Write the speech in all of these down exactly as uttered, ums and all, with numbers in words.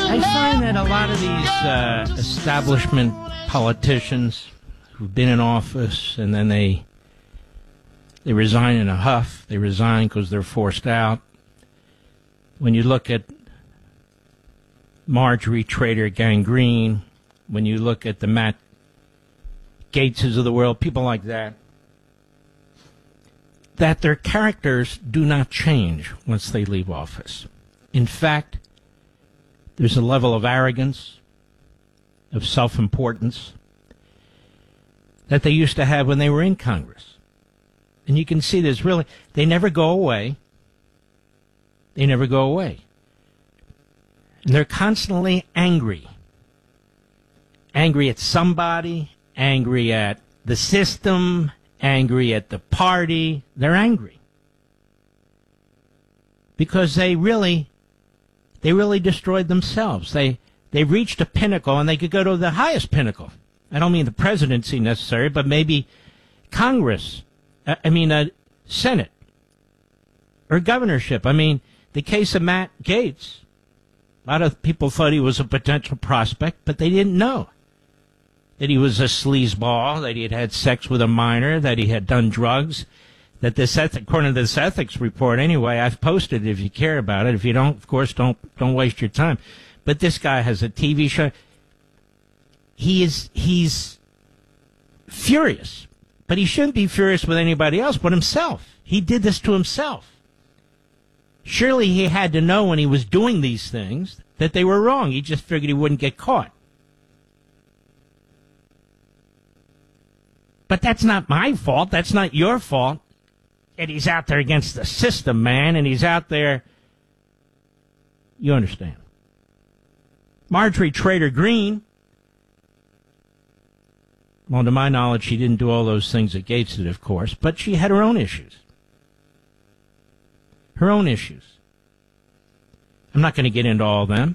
I find that a lot of these uh, establishment politicians who've been in office and then they they resign in a huff. They resign because they're forced out. When you look at Marjorie Trader Gangrene, when you look at the Matt Gateses of the world, people like that, that their characters do not change once they leave office. In fact, there's a level of arrogance, of self-importance, that they used to have when they were in Congress. And you can see this really, they never go away. They never go away. And they're constantly angry. Angry at somebody, angry at the system, angry at the party. They're angry. Because they really, they really destroyed themselves. They, they reached a pinnacle, and they could go to the highest pinnacle. I don't mean the presidency necessarily, but maybe Congress. I mean, uh, Senate. Or governorship. I mean, the case of Matt Gaetz. A lot of people thought he was a potential prospect, but they didn't know that he was a sleazeball, that he had had sex with a minor, that he had done drugs, that this, according to this ethics report anyway, I've posted it if you care about it. If you don't, of course, don't don't waste your time. But this guy has a T V show. He is, he's furious, but he shouldn't be furious with anybody else but himself. He did this to himself. Surely he had to know when he was doing these things that they were wrong. He just figured he wouldn't get caught. But that's not my fault. That's not your fault. And he's out there against the system, man, and he's out there. You understand. Marjorie Trader Greene, well, to my knowledge, she didn't do all those things that Gates did, of course, but she had her own issues. Her own issues. I'm not going to get into all of them.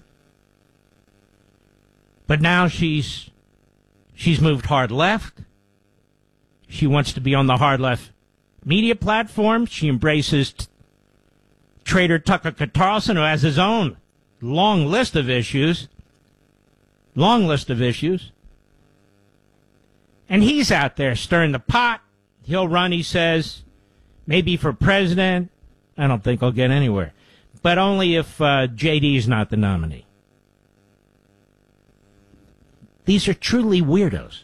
But now she's she's moved hard left. She wants to be on the hard left media platform. She embraces t- Trader Tucker Carlson, who has his own long list of issues. Long list of issues. And he's out there stirring the pot. He'll run, he says, maybe for president. I don't think he'll get anywhere. But only if uh, J D's not the nominee. These are truly weirdos.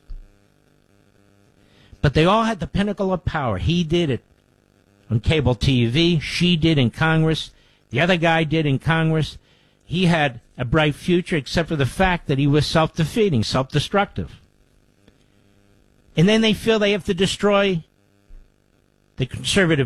But they all had the pinnacle of power. He did it on cable T V. She did in Congress. The other guy did in Congress. He had a bright future except for the fact that he was self-defeating, self-destructive. And then they feel they have to destroy the conservative